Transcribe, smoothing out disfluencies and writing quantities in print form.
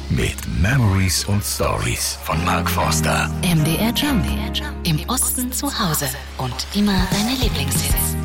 mit Memories und Stories von Mark Forster. MDR Jump. Im Osten zu Hause und immer deine Lieblingshits.